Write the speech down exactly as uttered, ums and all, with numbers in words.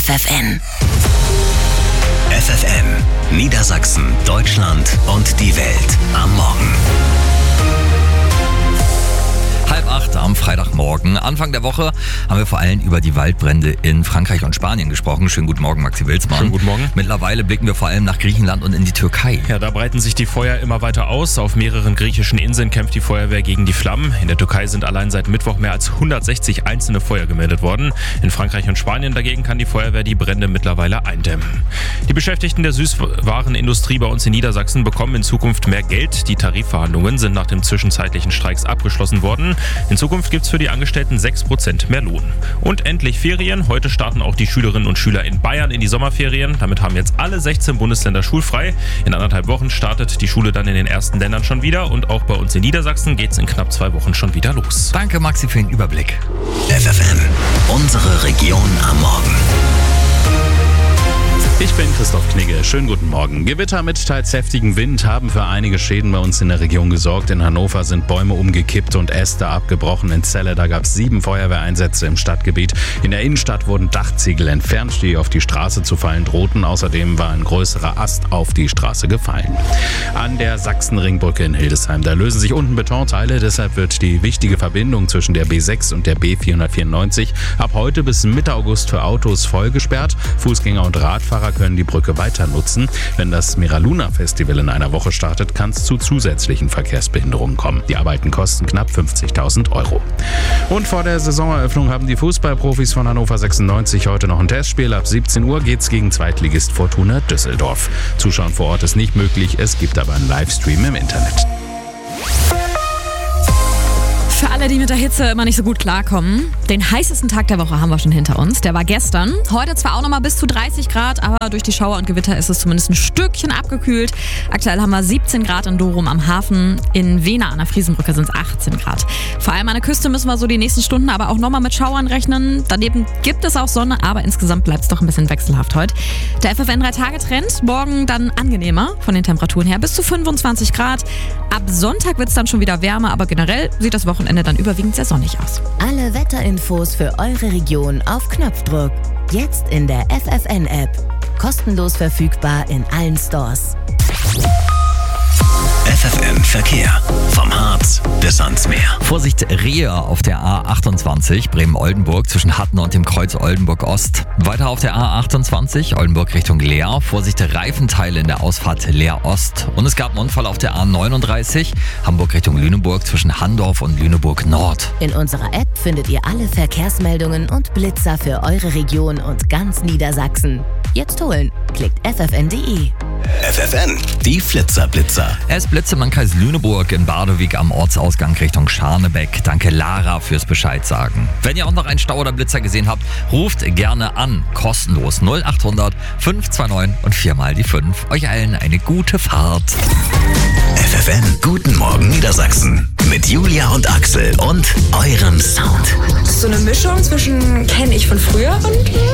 F F N. F F N, Niedersachsen, Deutschland und die Welt am Morgen. Halb acht am Freitagmorgen. Anfang der Woche haben wir vor allem über die Waldbrände in Frankreich und Spanien gesprochen. Schönen guten Morgen, Maxi Wilsmann. Schönen guten Morgen. Mittlerweile blicken wir vor allem nach Griechenland und in die Türkei. Ja, da breiten sich die Feuer immer weiter aus. Auf mehreren griechischen Inseln kämpft die Feuerwehr gegen die Flammen. In der Türkei sind allein seit Mittwoch mehr als hundertsechzig einzelne Feuer gemeldet worden. In Frankreich und Spanien dagegen kann die Feuerwehr die Brände mittlerweile eindämmen. Die Beschäftigten der Süßwarenindustrie bei uns in Niedersachsen bekommen in Zukunft mehr Geld. Die Tarifverhandlungen sind nach dem zwischenzeitlichen Streiks abgeschlossen worden. In Zukunft gibt es für die Angestellten sechs Prozent mehr Lohn. Und endlich Ferien. Heute starten auch die Schülerinnen und Schüler in Bayern in die Sommerferien. Damit haben jetzt alle sechzehn Bundesländer schulfrei. In anderthalb Wochen startet die Schule dann in den ersten Ländern schon wieder. Und auch bei uns in Niedersachsen geht es in knapp zwei Wochen schon wieder los. Danke, Maxi, für den Überblick. F F N, unsere Region am Morgen. Ich bin Christoph Knigge. Schönen guten Morgen. Gewitter mit teils heftigem Wind haben für einige Schäden bei uns in der Region gesorgt. In Hannover sind Bäume umgekippt und Äste abgebrochen. In Celle, da gab es sieben Feuerwehreinsätze im Stadtgebiet. In der Innenstadt wurden Dachziegel entfernt, die auf die Straße zu fallen drohten. Außerdem war ein größerer Ast auf die Straße gefallen. An der Sachsenringbrücke in Hildesheim, da lösen sich unten Betonteile. Deshalb wird die wichtige Verbindung zwischen der B sechs und der B vierhundertvierundneunzig ab heute bis Mitte August für Autos voll gesperrt. Fußgänger und Radfahrer können die Brücke weiter nutzen. Wenn das Miraluna Festival in einer Woche startet, kann es zu zusätzlichen Verkehrsbehinderungen kommen. Die Arbeiten kosten knapp fünfzigtausend Euro. Und vor der Saisoneröffnung haben die Fußballprofis von Hannover sechsundneunzig heute noch ein Testspiel. Ab siebzehn Uhr geht's gegen Zweitligist Fortuna Düsseldorf. Zuschauen vor Ort ist nicht möglich, es gibt aber einen Livestream im Internet. Für alle, die mit der Hitze immer nicht so gut klarkommen, den heißesten Tag der Woche haben wir schon hinter uns. Der war gestern. Heute zwar auch nochmal bis zu dreißig Grad, aber durch die Schauer und Gewitter ist es zumindest ein Stückchen abgekühlt. Aktuell haben wir siebzehn Grad in Dorum am Hafen. In Wena an der Friesenbrücke sind es achtzehn Grad. Vor allem an der Küste müssen wir so die nächsten Stunden aber auch nochmal mit Schauern rechnen. Daneben gibt es auch Sonne, aber insgesamt bleibt es doch ein bisschen wechselhaft heute. Der F F N drei Tage Trend, morgen dann angenehmer von den Temperaturen her, bis zu fünfundzwanzig Grad. Ab Sonntag wird es dann schon wieder wärmer, aber generell sieht das Wochenende dann überwiegend sehr sonnig aus. Alle Wetterinfos für eure Region auf Knopfdruck. Jetzt in der F F N-App. Kostenlos verfügbar in allen Stores. F F N Verkehr. Vom Harz bis ans Meer. Vorsicht, Rehe auf der A achtundzwanzig, Bremen-Oldenburg zwischen Hatten und dem Kreuz Oldenburg-Ost. Weiter auf der A achtundzwanzig, Oldenburg Richtung Leer. Vorsicht, Reifenteile in der Ausfahrt Leer-Ost. Und es gab einen Unfall auf der A neununddreißig, Hamburg Richtung Lüneburg zwischen Handorf und Lüneburg-Nord. In unserer App findet ihr alle Verkehrsmeldungen und Blitzer für eure Region und ganz Niedersachsen. Jetzt holen. Klickt f f n punkt d e. F F N, die Flitzerblitzer. Es blitzt im Landkreis Lüneburg in Badewig am Ortsausgang Richtung Scharnebeck. Danke Lara fürs Bescheid sagen. Wenn ihr auch noch einen Stau oder Blitzer gesehen habt, ruft gerne an. Kostenlos null achthundert fünf zwei neun und viermal die fünf. Euch allen eine gute Fahrt. F F N, guten Morgen Niedersachsen. Mit Julia und Axel und eurem Sound. So eine Mischung zwischen kenne ich von früher und